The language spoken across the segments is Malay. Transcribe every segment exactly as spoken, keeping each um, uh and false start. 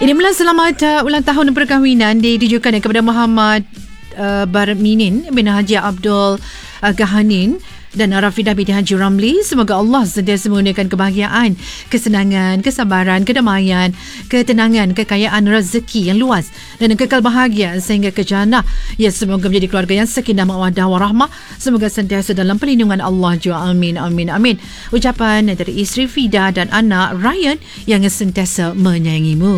Ini bulan selamat uh, ulang tahun perkahwinan ditujukan kepada Muhammad uh, Barminin bin Haji Abdul uh, Gahanin dan Rafidah binti Haji Ramli. Semoga Allah sentiasa mengurniakan kebahagiaan, kesenangan, kesabaran, kedamaian, ketenangan, kekayaan rezeki yang luas dan kekal bahagia sehingga ke jannah. Ya, semoga menjadi keluarga yang sakinah mawaddah warahmah. Semoga sentiasa dalam perlindungan Allah jua. Amin, amin, amin. Ucapan dari isteri Fida dan anak Ryan yang sentiasa menyayangimu.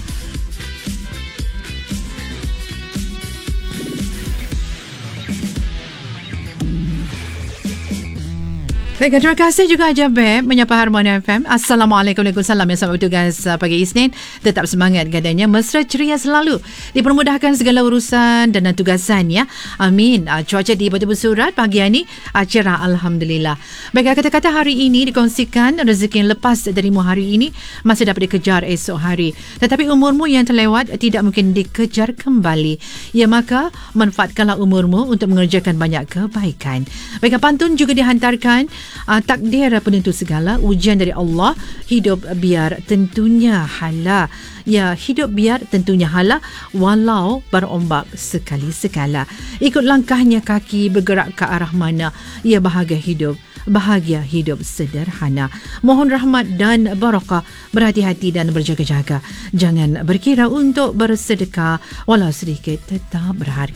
Baik, terima kasih juga Haji Beb menyapa Harmoni F M. Assalamualaikum, Waalaikumsalam. Yang selamat bertugas pagi Isnin. Tetap semangat katanya, mesra ceria selalu, dipermudahkan segala urusan dan tugasan ya. Amin. Cuaca di Batu Bersurat pagi ini cerah, alhamdulillah. Baik, kata-kata hari ini dikongsikan, rezeki yang lepas darimu hari ini masih dapat dikejar esok hari. Tetapi umurmu yang terlewat tidak mungkin dikejar kembali. Ya, maka manfaatkanlah umurmu untuk mengerjakan banyak kebaikan. Baik, pantun juga dihantarkan. Uh, takdir penentu segala, ujian dari Allah, hidup biar tentunya hala. Ya, hidup biar tentunya hala walau berombak sekali sekala. Ikut langkahnya kaki bergerak ke arah mana, ia bahagia hidup, bahagia hidup sederhana. Mohon rahmat dan barakah, berhati-hati dan berjaga-jaga. Jangan berkira untuk bersedekah, walau sedikit tetap berharga.